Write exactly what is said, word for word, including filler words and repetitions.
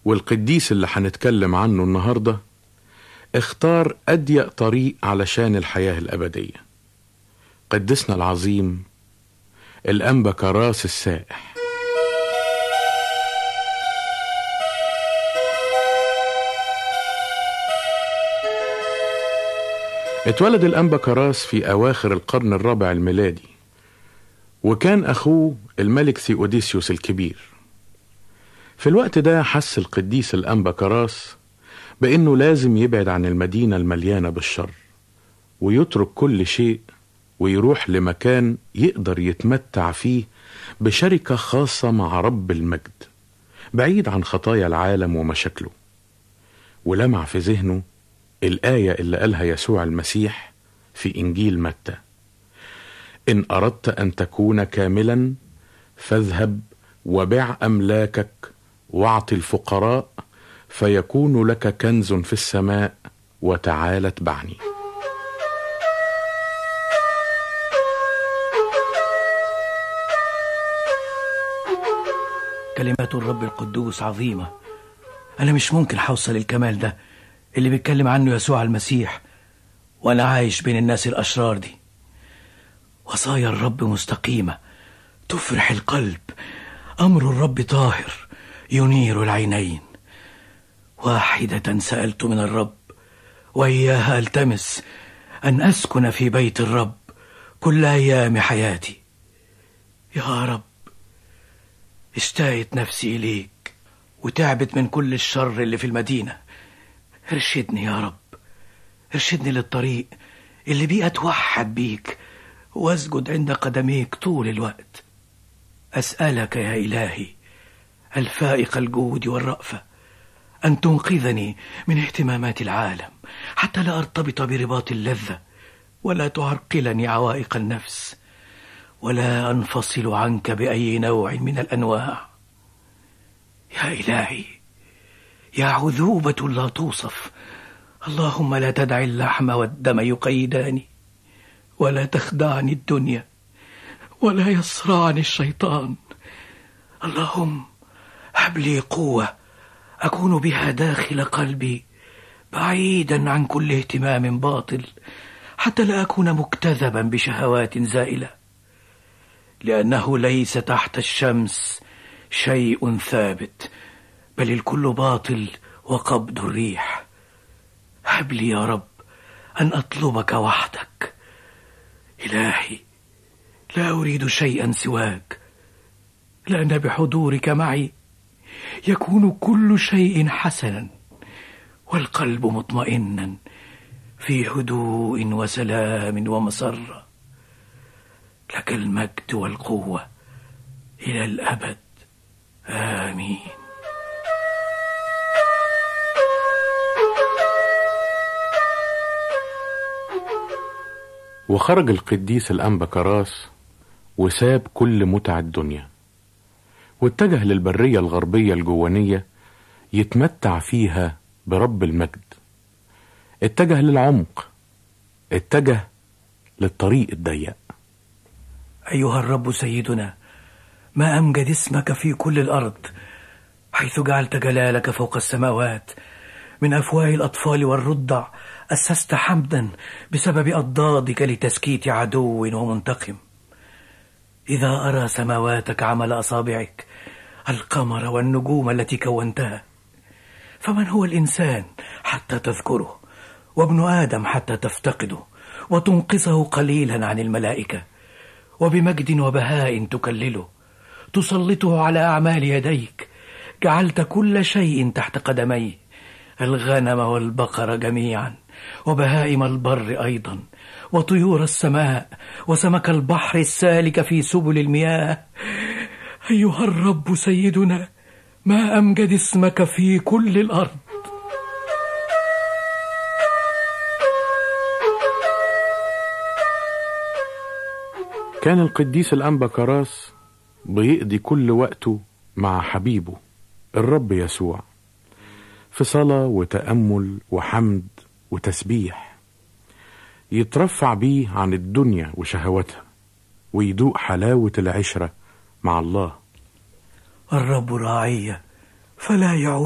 والقديس اللي هنتكلم عنه النهاردة اختار أضيق طريق علشان الحياة الأبدية. قدسنا العظيم الأنبا كراس السائح. اتولد الأنبا كراس في أواخر القرن الرابع الميلادي، وكان أخوه الملك ثيوديسيوس الكبير. في الوقت ده حس القديس الأنبا كراس بأنه لازم يبعد عن المدينة المليانة بالشر ويترك كل شيء ويروح لمكان يقدر يتمتع فيه بشركة خاصة مع رب المجد، بعيد عن خطايا العالم ومشاكله. ولمع في ذهنه الآية اللي قالها يسوع المسيح في إنجيل متى: إن أردت أن تكون كاملا فاذهب وبع أملاكك واعط الفقراء فيكون لك كنز في السماء وتعال اتبعني. كلمات الرب القدوس عظيمة. أنا مش ممكن حوصل الكمال ده اللي بيتكلم عنه يسوع المسيح وأنا عايش بين الناس الأشرار دي. وصايا الرب مستقيمة تفرح القلب، أمر الرب طاهر ينير العينين. واحدة سألت من الرب وإياها ألتمس، أن أسكن في بيت الرب كل أيام حياتي. يا رب، اشتاقت نفسي إليك وتعبت من كل الشر اللي في المدينة. ارشدني يا رب، ارشدني للطريق اللي بيه أتوحد بيك واسجد عند قدميك طول الوقت. أسألك يا إلهي الفائق الجود والرأفة أن تنقذني من اهتمامات العالم حتى لا أرتبط برباط اللذة، ولا تعرقلني عوائق النفس، ولا أنفصل عنك بأي نوع من الأنواع. يا إلهي، يا عذوبة لا توصف، اللهم لا تدع اللحم والدم يقيداني، ولا تخدعني الدنيا، ولا يصرعني الشيطان. اللهم هب لي قوة أكون بها داخل قلبي بعيدا عن كل اهتمام باطل، حتى لا أكون مكتذبا بشهوات زائلة، لأنه ليس تحت الشمس شيء ثابت، بل الكل باطل وقبض الريح. هب لي يا رب أن أطلبك وحدك. إلهي، لا أريد شيئا سواك، لأن بحضورك معي يكون كل شيء حسنا، والقلب مطمئنا في هدوء وسلام ومسرة. لك المجد والقوة إلى الأبد، آمين. وخرج القديس الأنبا كراس وساب كل متع الدنيا واتجه للبرية الغربية الجوانية يتمتع فيها برب المجد. اتجه للعمق، اتجه للطريق الضيق. أيها الرب سيدنا، ما أمجد اسمك في كل الأرض، حيث جعلت جلالك فوق السماوات. من أفواه الأطفال والرضع أسست حمدا بسبب أضدادك لتسكيت عدو ومنتقم. إذا أرى سماواتك عمل أصابعك، القمر والنجوم التي كونتها، فمن هو الإنسان حتى تذكره، وابن آدم حتى تفتقده وتنقصه قليلا عن الملائكة، وبمجد وبهاء تكلله، تسلطه على أعمال يديك. جعلت كل شيء تحت قدميه، الغنم والبقر جميعا، وبهائم البر أيضا، وطيور السماء، وسمك البحر السالك في سبل المياه. أيها الرب سيدنا، ما أمجد اسمك في كل الأرض. كان القديس الأنبا كراس بيقضي كل وقته مع حبيبه الرب يسوع في صلاة وتأمل وحمد وتسبيح، يترفع بيه عن الدنيا وشهواتها ويدوق حلاوة العشرة مع الله. الرب راعي فلا يعود